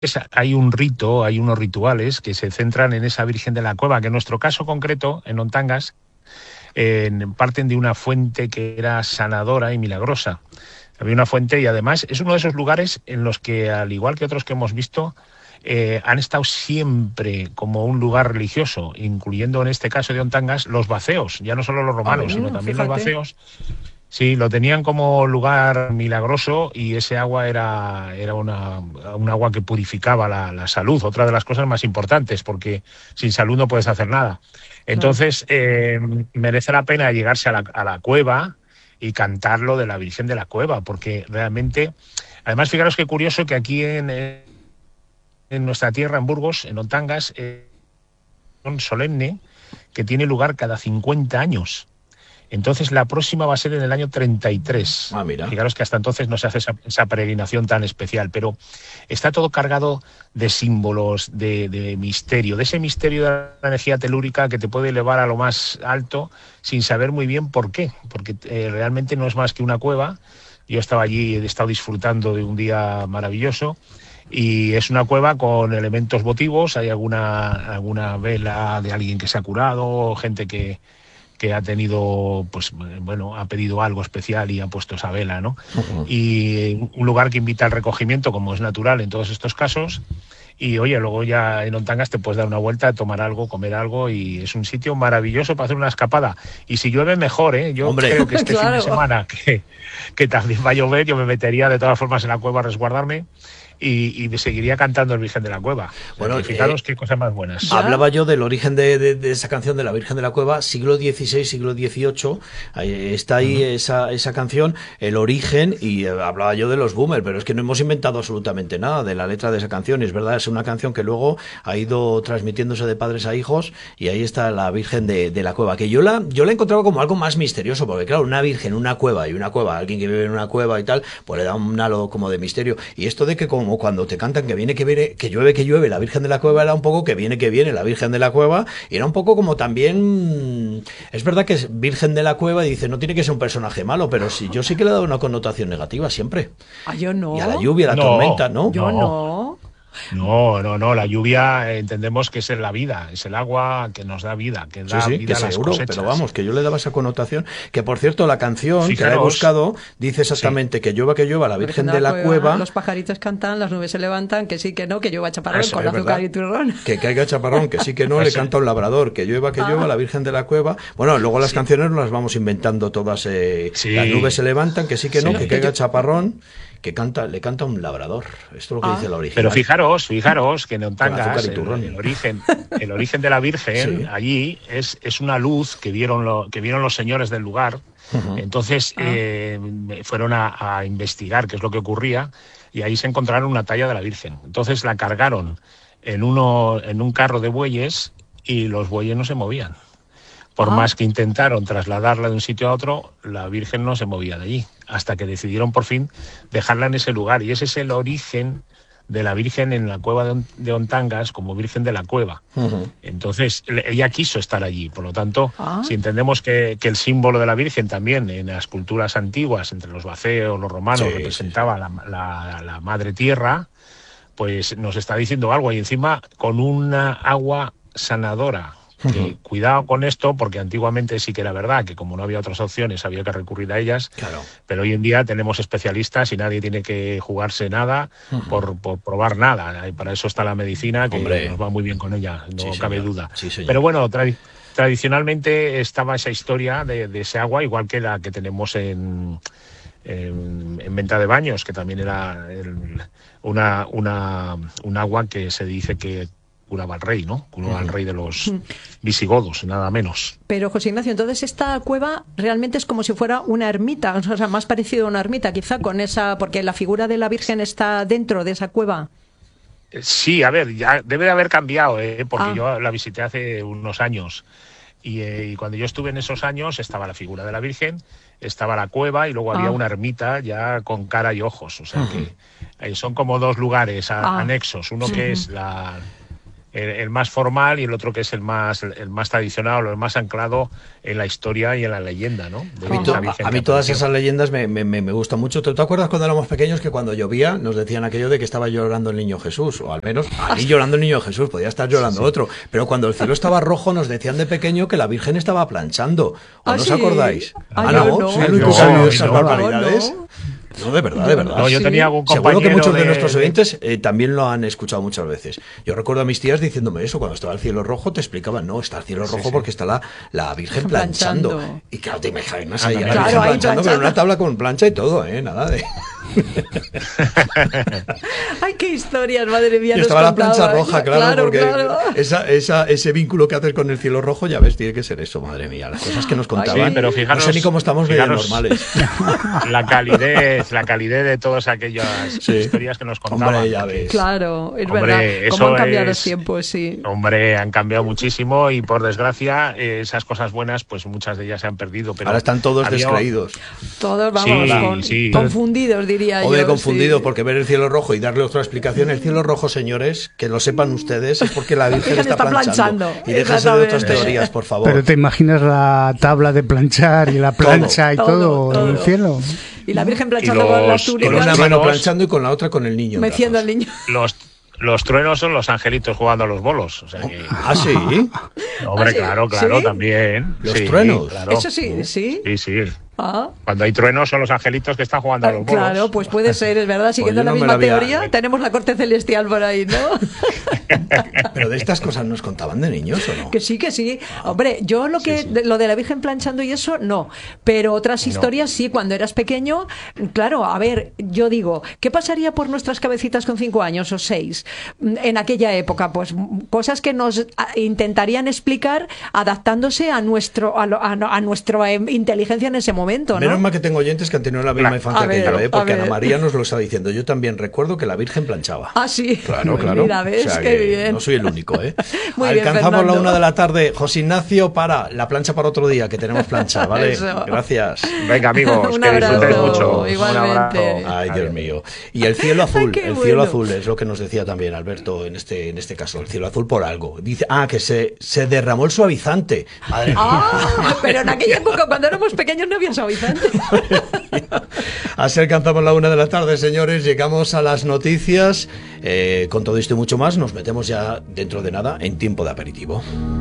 hay un rito, hay unos rituales que se centran en esa Virgen de la Cueva, que en nuestro caso concreto, en Ontangas, parten de una fuente que era sanadora y milagrosa. Había una fuente y además es uno de esos lugares en los que, al igual que otros que hemos visto, han estado siempre como un lugar religioso, incluyendo en este caso de Ontangas los baceos, ya no solo los romanos, sino también fíjate. los baceos. Sí, lo tenían como lugar milagroso y ese agua era un agua que purificaba la salud, otra de las cosas más importantes, porque sin salud no puedes hacer nada. Claro. Entonces, merece la pena llegarse a la cueva y cantar lo de la Virgen de la Cueva, porque realmente, además, fijaros qué curioso que aquí en nuestra tierra, en Burgos, en Ontangas, un solemne que tiene lugar cada 50 años. Entonces la próxima va a ser en el año 33. Ah, mira. Fijaros que hasta entonces no se hace esa peregrinación tan especial, pero está todo cargado de símbolos, de misterio, de ese misterio de la energía telúrica que te puede elevar a lo más alto sin saber muy bien por qué, porque realmente no es más que una cueva. Yo estaba allí, he estado disfrutando de un día maravilloso. Y es una cueva con elementos votivos, hay alguna vela de alguien que se ha curado, gente que ha tenido, pues bueno, ha pedido algo especial y ha puesto esa vela, ¿no? Y un lugar que invita al recogimiento, como es natural en todos estos casos. Y oye, luego ya en Ontangas te puedes dar una vuelta, tomar algo, comer algo, y es un sitio maravilloso para hacer una escapada. Y si llueve, mejor, ¿eh? Yo creo que este fin de semana, que también va a llover, yo me metería de todas formas en la cueva a resguardarme. Y seguiría cantando el Virgen de la Cueva. Bueno, fijaros qué cosas más buenas. Hablaba yo del origen de esa canción de la Virgen de la Cueva, siglo XVI, siglo XVIII, está ahí esa canción, el origen, y hablaba yo de los boomers, pero es que no hemos inventado absolutamente nada de la letra de esa canción, es verdad, es una canción que luego ha ido transmitiéndose de padres a hijos, y ahí está la Virgen de la Cueva, que yo la he encontrado como algo más misterioso, porque claro, una virgen, una cueva, alguien que vive en una cueva y tal, pues le da un halo como de misterio, y esto de que como cuando te cantan que viene, que llueve, la Virgen de la Cueva era un poco que viene, la Virgen de la Cueva, y era un poco como también, es verdad que es Virgen de la Cueva y dice, no tiene que ser un personaje malo, pero sí, yo sí que le he dado una connotación negativa siempre. Yo no. Y a la lluvia, a la tormenta, ¿no? Yo no. No, la lluvia entendemos que es la vida, es el agua que nos da vida, que da vida que a las seguro, cosechas. pero vamos, que yo le daba esa connotación, que por cierto la canción que la he buscado dice exactamente que llueva la Virgen de la Cueva. Los pajaritos cantan, las nubes se levantan, que sí, que no, que llueva chaparrón con azúcar verdad. Y turrón. Que caiga chaparrón, que sí, que no, le canta un labrador, que llueva la Virgen de la Cueva. Bueno, luego las canciones nos las vamos inventando todas, las nubes se levantan, que sí, que no, que caiga chaparrón. Que le canta un labrador. Esto es lo que dice la original. Pero fijaros que en Ontangas el origen de la Virgen allí es una luz que vieron los señores del lugar. Entonces fueron a investigar qué es lo que ocurría y ahí se encontraron una talla de la Virgen. Entonces la cargaron en un carro de bueyes y los bueyes no se movían. Por más que intentaron trasladarla de un sitio a otro, la Virgen no se movía de allí, hasta que decidieron por fin dejarla en ese lugar. Y ese es el origen de la Virgen en la cueva de Ontangas como Virgen de la Cueva. Entonces, ella quiso estar allí. Por lo tanto, si entendemos que el símbolo de la Virgen también en las culturas antiguas, entre los baceos, los romanos, representaba la madre tierra, pues nos está diciendo algo. Y encima, con una agua sanadora. Que cuidado con esto, porque antiguamente sí que era verdad que como no había otras opciones había que recurrir a ellas, pero hoy en día tenemos especialistas y nadie tiene que jugarse nada por probar nada. Y para eso está la medicina, que nos va muy bien con ella, no cabe duda. Pero bueno, tradicionalmente estaba esa historia de ese agua, igual que la que tenemos en Venta de Baños, que también era un agua que se dice que curaba al rey, ¿no? Curaba al rey de los visigodos, nada menos. Pero, José Ignacio, entonces esta cueva realmente es como si fuera una ermita, o sea, más parecido a una ermita, quizá con esa, porque la figura de la Virgen está dentro de esa cueva. Sí, a ver, ya debe de haber cambiado, porque yo la visité hace unos años. Y cuando yo estuve en esos años estaba la figura de la Virgen, estaba la cueva y luego había una ermita ya con cara y ojos. O sea que son como dos lugares anexos. Uno que es el más formal y el otro que es el más tradicional o el más anclado en la historia y en la leyenda, ¿no? A mí todas esas leyendas me gustan mucho. ¿Te acuerdas cuando éramos pequeños que cuando llovía nos decían aquello de que estaba llorando el niño Jesús? O al menos ahí llorando el niño Jesús, podía estar llorando otro. Pero cuando el cielo estaba rojo nos decían de pequeño que la Virgen estaba planchando. ¿O no os acordáis? ¿Soy el único que ha oído esas barbaridades? No, de verdad. No, yo tenía algún compañero. Seguro que muchos de nuestros oyentes también lo han escuchado muchas veces. Yo recuerdo a mis tías diciéndome eso, cuando estaba el cielo rojo te explicaban, no, está el cielo rojo porque está la Virgen planchando. Y claro, te imaginas ahí la Virgen planchando con una tabla con plancha y todo, nada de... Ay, qué historias, madre mía. Y estaba la plancha roja, claro, porque ese vínculo que haces con el cielo rojo, ya ves, tiene que ser eso, madre mía, las cosas que nos contaban. Sí, pero fijaros, no sé ni cómo estamos medio normales. La calidez de todas aquellas historias que nos contaban. Hombre, ya ves. Claro, es verdad. Cómo han cambiado los tiempos, sí. Hombre, han cambiado muchísimo y por desgracia esas cosas buenas, pues muchas de ellas se han perdido. Pero ahora están todos descreídos. Todos, vamos, confundidos, diría yo. Hombre, confundidos, porque ver el cielo rojo y darle otra explicación. El cielo rojo, señores, que lo sepan ustedes, es porque la Virgen está planchando. Y déjense de otras teorías, por favor. Pero ¿te imaginas la tabla de planchar y la plancha todo en el cielo? Y la Virgen planchando con las túnicas. Con una mano planchando y con la otra con el niño. Meciendo al niño. Los truenos son los angelitos jugando a los bolos. O sea que... ¿Ah, sí? Hombre, claro, ¿sí? También. Los truenos. Claro. Eso sí. Sí. Cuando hay truenos son los angelitos que están jugando a los bolos. Claro, pues puede ser, es verdad. Siguiendo la misma teoría, tenemos la corte celestial por ahí, ¿no? Pero de estas cosas nos contaban de niños, ¿o no? Que sí. Hombre, yo lo de la Virgen planchando y eso, no. Pero otras historias sí, cuando eras pequeño, claro, a ver, yo digo, ¿qué pasaría por nuestras cabecitas con 5 años o 6 en aquella época? Pues cosas que nos intentarían explicar adaptándose a nuestra inteligencia en ese momento. ¿No? Menos mal que tengo oyentes que han tenido la misma infancia que yo, porque Ana María nos lo está diciendo. Yo también recuerdo que la Virgen planchaba. Ah, sí. Claro. Mira, ves, o sea, qué bien. No soy el único, Muy Alcanzamos bien, la 1 p.m. José Ignacio, la plancha para otro día, que tenemos plancha, ¿vale? Eso. Gracias. Venga, amigos, un que disfrutéis mucho. Igualmente. Ay, Dios mío. Y el cielo azul, cielo azul es lo que nos decía también Alberto en este caso, el cielo azul por algo. Dice, que se derramó el suavizante. Madre mía. Pero en aquella época, cuando éramos pequeños, no había suavizante. Así alcanzamos la 1 p.m, señores. Llegamos a las noticias. Con todo esto y mucho más, nos metemos ya dentro de nada en tiempo de aperitivo.